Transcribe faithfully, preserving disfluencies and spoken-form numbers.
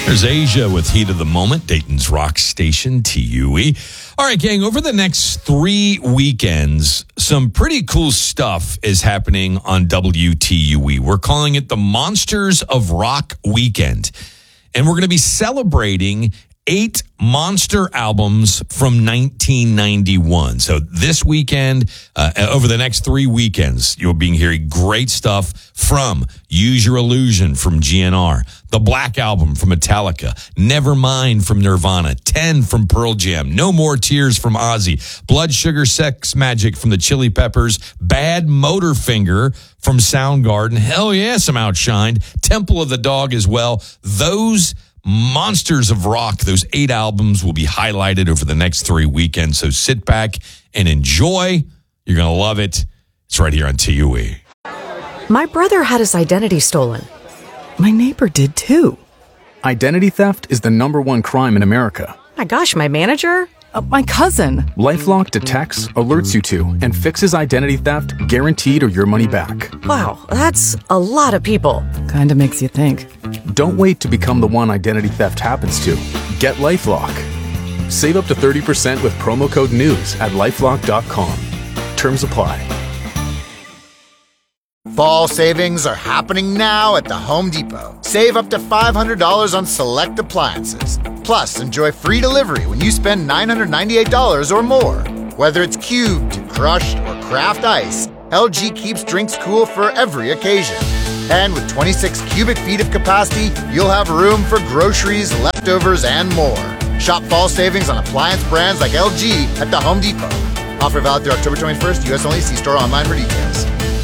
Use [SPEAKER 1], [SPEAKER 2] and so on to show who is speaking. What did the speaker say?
[SPEAKER 1] There's Asia with Heat of the Moment, Dayton's rock station, T U E. All right, gang, over the next three weekends, some pretty cool stuff is happening on W T U E. We're calling it the Monsters of Rock Weekend. And we're going to be celebrating eight monster albums from nineteen ninety-one. So this weekend, uh, over the next three weekends, you'll be hearing great stuff from Use Your Illusion from G N R, the Black Album from Metallica, Nevermind from Nirvana, ten from Pearl Jam, No More Tears from Ozzy, Blood Sugar Sex Magic from the Chili Peppers, Bad Motorfinger from Soundgarden, hell yeah, some Outshined, Temple of the Dog as well. Those Monsters of Rock, those eight albums will be highlighted over the next three weekends. So sit back and enjoy. You're going to love it. It's right here on T U E.
[SPEAKER 2] My brother had his identity stolen. My neighbor did too.
[SPEAKER 3] Identity theft is the number one crime in America.
[SPEAKER 2] My gosh, my manager? Uh, my cousin.
[SPEAKER 3] LifeLock detects, alerts you to, and fixes identity theft guaranteed or your money back.
[SPEAKER 2] Wow, that's a lot of people.
[SPEAKER 4] Kinda makes you think.
[SPEAKER 3] Don't wait to become the one identity theft happens to. Get LifeLock. Save up to thirty percent with promo code NEWS at lifelock dot com. Terms apply.
[SPEAKER 5] Fall savings are happening now at the Home Depot. Save up to five hundred dollars on select appliances. Plus, enjoy free delivery when you spend nine hundred ninety-eight dollars or more. Whether it's cubed, crushed, or craft ice, L G keeps drinks cool for every occasion. And with twenty-six cubic feet of capacity, you'll have room for groceries, leftovers, and more. Shop fall savings on appliance brands like L G at the Home Depot. Offer valid through October twenty-first, U S only. See store online for details.